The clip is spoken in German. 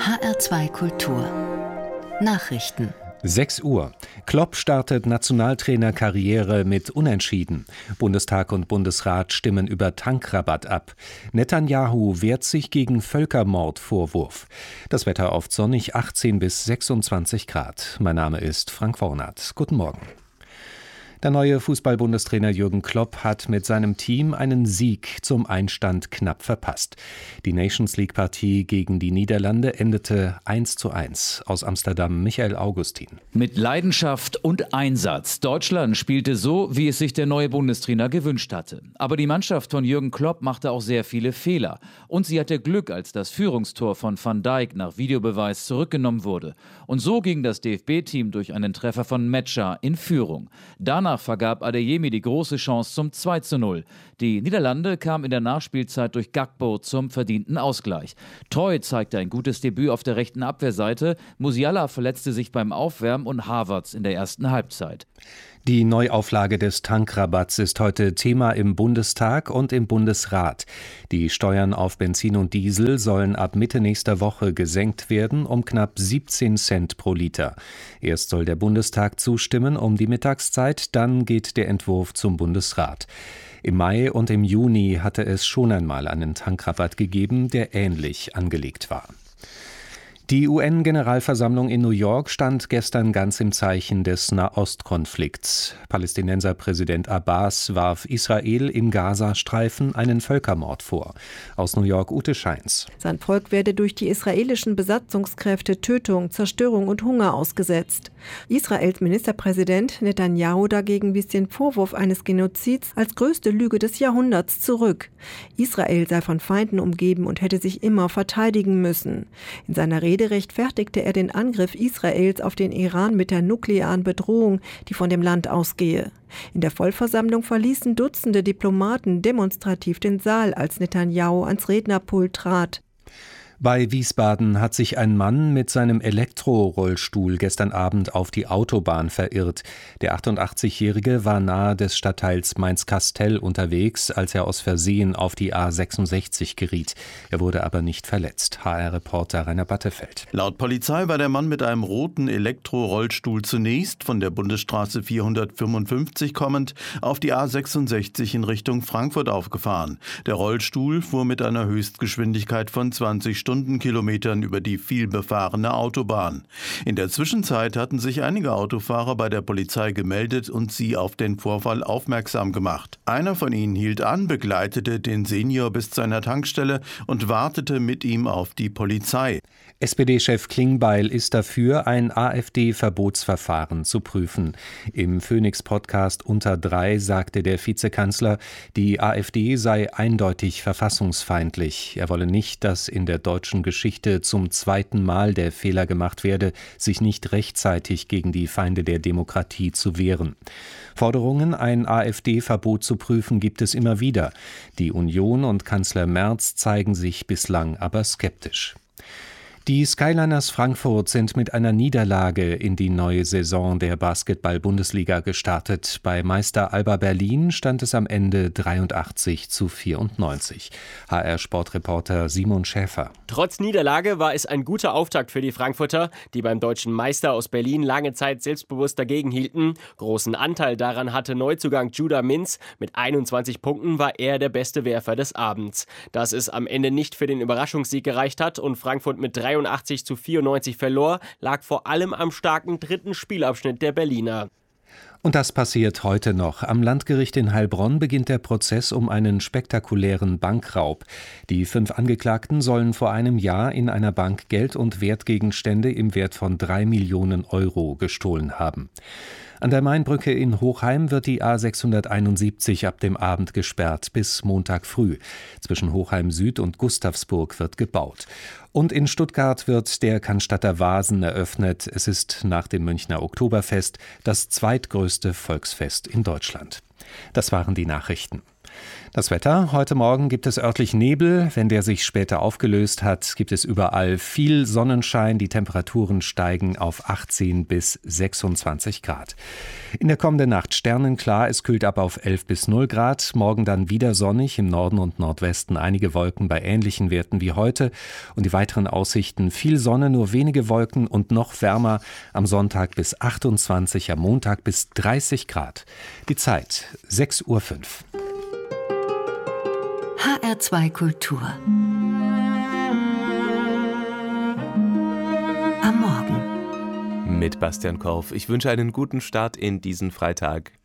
HR2 Kultur Nachrichten 6 Uhr. Klopp startet Nationaltrainerkarriere mit Unentschieden. Bundestag und Bundesrat stimmen über Tankrabatt ab. Netanyahu wehrt sich gegen Völkermordvorwurf. Das Wetter oft sonnig, 18 bis 26 Grad. Mein Name ist Frank Wornath. Guten Morgen. Der neue Fußball-Bundestrainer Jürgen Klopp hat mit seinem Team einen Sieg zum Einstand knapp verpasst. Die Nations-League-Partie gegen die Niederlande endete 1:1. Aus Amsterdam Michael Augustin. Mit Leidenschaft und Einsatz. Deutschland spielte so, wie es sich der neue Bundestrainer gewünscht hatte. Aber die Mannschaft von Jürgen Klopp machte auch sehr viele Fehler. Und sie hatte Glück, als das Führungstor von Van Dijk nach Videobeweis zurückgenommen wurde. Und so ging das DFB-Team durch einen Treffer von Metscher in Führung. Danach vergab Adeyemi die große Chance zum 2:0. Die Niederlande kamen in der Nachspielzeit durch Gakpo zum verdienten Ausgleich. Troy zeigte ein gutes Debüt auf der rechten Abwehrseite, Musiala verletzte sich beim Aufwärmen und Havertz in der ersten Halbzeit. Die Neuauflage des Tankrabatts ist heute Thema im Bundestag und im Bundesrat. Die Steuern auf Benzin und Diesel sollen ab Mitte nächster Woche gesenkt werden um knapp 17 Cent pro Liter. Erst soll der Bundestag zustimmen um die Mittagszeit, dann geht der Entwurf zum Bundesrat. Im Mai und im Juni hatte es schon einmal einen Tankrabatt gegeben, der ähnlich angelegt war. Die UN-Generalversammlung in New York stand gestern ganz im Zeichen des Nahostkonflikts. Palästinenserpräsident Abbas warf Israel im Gazastreifen einen Völkermord vor. Aus New York Ute Scheins. Sein Volk werde durch die israelischen Besatzungskräfte Tötung, Zerstörung und Hunger ausgesetzt. Israels Ministerpräsident Netanyahu dagegen wies den Vorwurf eines Genozids als größte Lüge des Jahrhunderts zurück. Israel sei von Feinden umgeben und hätte sich immer verteidigen müssen. In seiner Rede rechtfertigte er den Angriff Israels auf den Iran mit der nuklearen Bedrohung, die von dem Land ausgehe. In der Vollversammlung verließen Dutzende Diplomaten demonstrativ den Saal, als Netanyahu ans Rednerpult trat. Bei Wiesbaden hat sich ein Mann mit seinem Elektrorollstuhl gestern Abend auf die Autobahn verirrt. Der 88-Jährige war nahe des Stadtteils Mainz-Kastel unterwegs, als er aus Versehen auf die A66 geriet. Er wurde aber nicht verletzt. HR-Reporter Rainer Battefeld. Laut Polizei war der Mann mit einem roten Elektrorollstuhl zunächst von der Bundesstraße 455 kommend auf die A66 in Richtung Frankfurt aufgefahren. Der Rollstuhl fuhr mit einer Höchstgeschwindigkeit von 20 Stundenkilometern über die vielbefahrene Autobahn. In der Zwischenzeit hatten sich einige Autofahrer bei der Polizei gemeldet und sie auf den Vorfall aufmerksam gemacht. Einer von ihnen hielt an, begleitete den Senior bis zu einer Tankstelle und wartete mit ihm auf die Polizei. SPD-Chef Klingbeil ist dafür, ein AfD-Verbotsverfahren zu prüfen. Im Phoenix-Podcast Unter 3 sagte der Vizekanzler, die AfD sei eindeutig verfassungsfeindlich. Er wolle nicht, dass in der deutschen Geschichte zum zweiten Mal der Fehler gemacht werde, sich nicht rechtzeitig gegen die Feinde der Demokratie zu wehren. Forderungen, ein AfD-Verbot zu prüfen, gibt es immer wieder. Die Union und Kanzler Merz zeigen sich bislang aber skeptisch. Die Skyliners Frankfurt sind mit einer Niederlage in die neue Saison der Basketball-Bundesliga gestartet. Bei Meister Alba Berlin stand es am Ende 83:94. HR-Sportreporter Simon Schäfer. Trotz Niederlage war es ein guter Auftakt für die Frankfurter, die beim deutschen Meister aus Berlin lange Zeit selbstbewusst dagegen hielten. Großen Anteil daran hatte Neuzugang Judah Mintz. Mit 21 Punkten war er der beste Werfer des Abends. Dass es am Ende nicht für den Überraschungssieg gereicht hat und Frankfurt mit 83:94 verlor, lag vor allem am starken dritten Spielabschnitt der Berliner. Und das passiert heute noch. Am Landgericht in Heilbronn beginnt der Prozess um einen spektakulären Bankraub. Die 5 Angeklagten sollen vor einem Jahr in einer Bank Geld und Wertgegenstände im Wert von 3 Millionen Euro gestohlen haben. An der Mainbrücke in Hochheim wird die A671 ab dem Abend gesperrt bis Montag früh. Zwischen Hochheim Süd und Gustavsburg wird gebaut. Und in Stuttgart wird der Cannstatter Vasen eröffnet. Es ist nach dem Münchner Oktoberfest das zweitgrößte Volksfest in Deutschland. Das waren die Nachrichten. Das Wetter: Heute Morgen gibt es örtlich Nebel. Wenn der sich später aufgelöst hat, gibt es überall viel Sonnenschein. Die Temperaturen steigen auf 18 bis 26 Grad. In der kommenden Nacht sternenklar. Es kühlt ab auf 11 bis 0 Grad. Morgen dann wieder sonnig. Im Norden und Nordwesten einige Wolken bei ähnlichen Werten wie heute. Und die weiteren Aussichten: viel Sonne, nur wenige Wolken und noch wärmer. Am Sonntag bis 28, am Montag bis 30 Grad. Die Zeit 6:05 Uhr. HR2 Kultur. Am Morgen. Mit Bastian Korf. Ich wünsche einen guten Start in diesen Freitag.